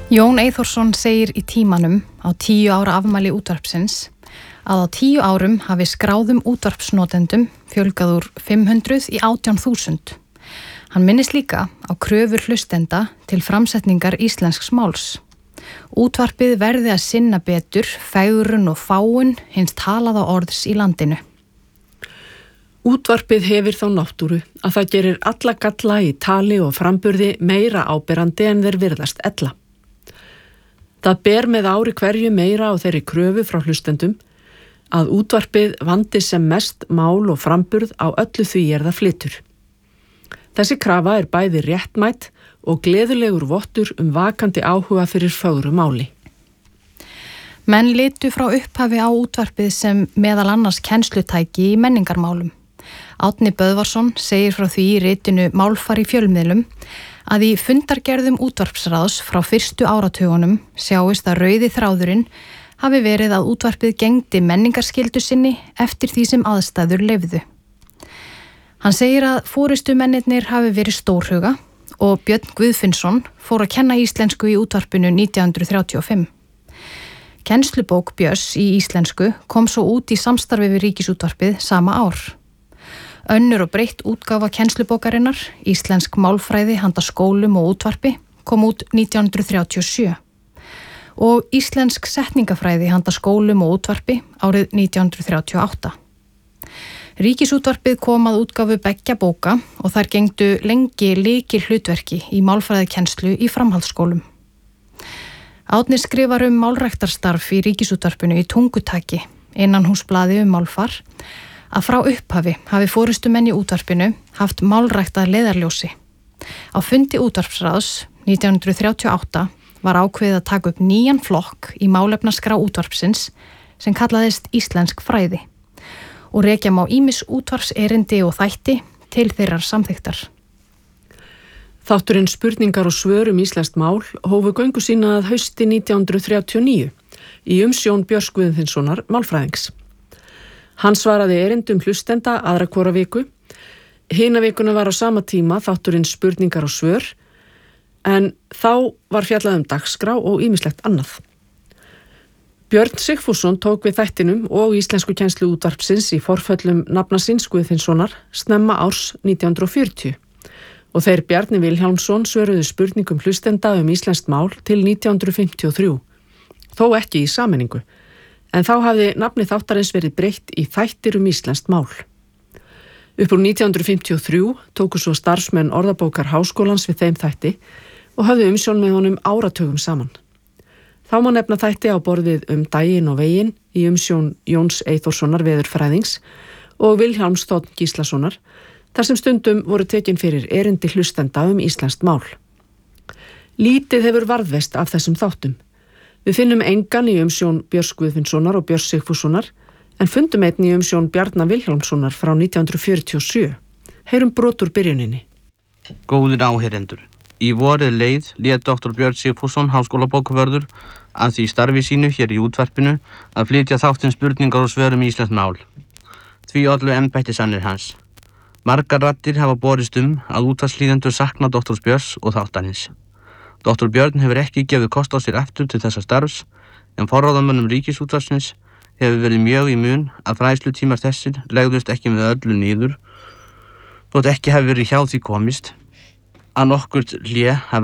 Jón Eyþórsson segir í Tímanum á 10 ára afmæli útvarpsins að á 10 árum hafi skráðum útvarpsnotendum fjölgað úr 500 í 18.000. Hann minnist líka á kröfur hlustenda til framsetningar íslensks máls. Útvarpið verði að sinna betur, fegrun og fáun hins talaða orðs í landinu. Útvarpið hefur þá náttúru að það gerir alla galla í tali og framburði meira áberandi en þeir virðast ella. Það ber með ári hverju meira á þeirri kröfu frá hlustendum að útvarpið vandi sem mest mál og framburð á öllu því það flytur. Þessi krafa er bæði réttmætt og gleðilegur vottur vakandi áhuga fyrir fögru máli. Menn litu frá upphafi á útvarpið sem meðal annars kennslutæki í menningarmálum. Árni Böðvarsson segir frá því í ritinu Málfar í fjölmiðlum að í fundargerðum útvarpsráðs frá fyrstu áratugunum sjáist að rauði þráðurinn hafi verið að útvarpið gegndi menningarskyldu sinni eftir því sem aðstæður leyfðu. Hann segir að forystumennirnir hafi verið stórhuga og Björn Guðfinnsson fór að kenna íslensku í útvarpinu 1935. Kennslubók Björns í íslensku kom svo út í samstarfi við Ríkisútvarpið sama ár. Önnur og breytt útgáfa kennslubókarinnar, Íslensk málfræði handa skólum og útvarpi, kom út 1937 og Íslensk setningafræði handa skólum og útvarpi árið 1938. Ríkisútvarpið kom að útgáfu beggja bóka og þær gegndu lengi lykil hlutverki í málfræðikennslu í framhaldsskólum. Árni skrifar málræktarstarf í Ríkisútvarpinu í tungutaki, innanhúsblaði málfar, að frá upphafi hafi forystumenn í útvarpinu haft málræktað leiðarljósi. Á fundi útvarpsráðs 1938 var ákveðið að taka upp nýjan flokk í málefnaskrá útvarpsins sem kallaðist Íslensk fræði og rekja má ýmis útvarpserindi og þætti til þeirrar samþykktar. Þátturinn Spurningar og svör íslenskt mál hófu göngu sína að hausti 1939 í umsjón Björns Guðfinnssonar málfræðings. Hann svaraði erindum hlustenda aðra hvora viku. Hina vikuna var á sama tíma þátturinn Spurningar og svör, en þá var fjallað dagskrá og ýmislegt annað. Björn Sigfússon tók við þættinum og íslenskukennslu útvarpsins í forföllum nafna síns Guðfinnssonar snemma árs 1940 og þeir Bjarni Vilhjálmsson svöruðu spurningum hlustenda íslenskt mál til 1953, þó ekki í sameiningu. En þá hafði nafni þáttarins verið breytt í þættir íslenskt mál. Upp úr 1953 tóku svo starfsmenn orðabókar Háskólans við þeim þætti og hafði umsjón með honum áratugum saman. Þá má nefna þætti á borðið daginn og veginn í umsjón Jóns Eyþórssonar veðurfræðings og Vilhjálms Þ. Gíslasonar, þar sem stundum voru tekin fyrir erindi hlustenda íslenskt mál. Lítið hefur varðveist af þessum þáttum. Við finnum engan í umsjón Björns Guðfinnssonar og Björns Sigfússonar, en fundum einn í umsjón Bjarna Vilhjálmssonar frá 1947. Heyrum brot úr byrjuninni. Góðir áheyrendur. Í vorið leið lét Dr. Björn Sigfússon, háskólabókavörður, að því starfi sínu hér í útvarpinu að flytja þáttinn Spurningar og svör íslenskt mál. Því ollu embættisannir hans. Margar raddir hafa borist að útvarpslíðendur sakna Dr. Björns og þáttarins. Dr. Björn hefur ekki gefið kost á sér aftur til þessa starfs, en forráðamönnum Ríkisútvarpsins hefur verið mjög í mun að fræðslutímar þessir legðust ekki með öllu niður, þótt ekki hefur verið hjá því komist að nokkurt hlé hafi